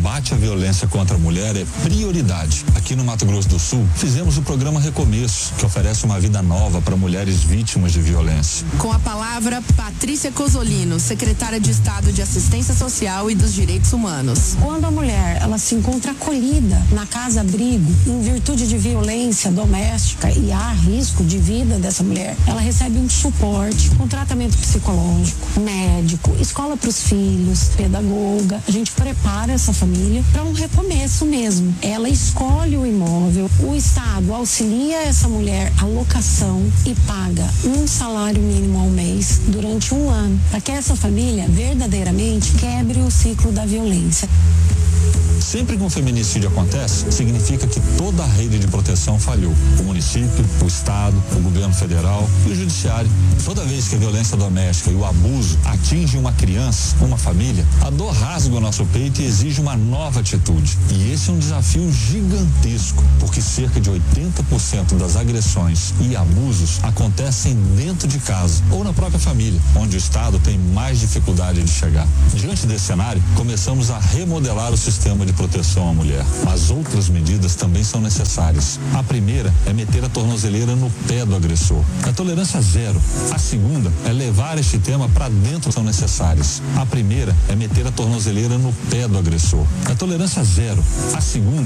combate à violência contra a mulher é prioridade. Aqui no Mato Grosso do Sul, fizemos o programa Recomeço, que oferece uma vida nova para mulheres vítimas de violência. Com a palavra, Patrícia Cosolino, secretária de Estado de Assistência Social e dos Direitos Humanos. Quando a mulher ela se encontra acolhida na casa-abrigo, em virtude de violência doméstica e há risco de vida dessa mulher, ela recebe um suporte, um tratamento psicológico, médico, escola para os filhos, pedagoga. A gente prepara essa família para um recomeço mesmo. Ela escolhe o imóvel, o Estado auxilia essa mulher a locação e paga um salário mínimo ao mês durante um ano, para que essa família verdadeiramente quebre o ciclo da violência. Sempre que um feminicídio acontece, significa que toda a rede de proteção falhou. O município, o Estado, o governo federal e o judiciário. Toda vez que a violência doméstica e o abuso atingem uma criança, uma família, a dor rasga o nosso peito e exige uma nova atitude. E esse é um desafio gigantesco, porque cerca de 80% das agressões e abusos acontecem dentro de casa ou na própria família, onde o Estado tem mais dificuldade de chegar. Diante desse cenário, começamos a remodelar o sistema de proteção à mulher. Mas outras medidas também são necessárias. A primeira é meter a tornozeleira no pé do agressor. A tolerância zero. A segunda é levar este tema para dentro, são necessárias. A primeira é meter a tornozeleira no pé do agressor. A tolerância zero. A segunda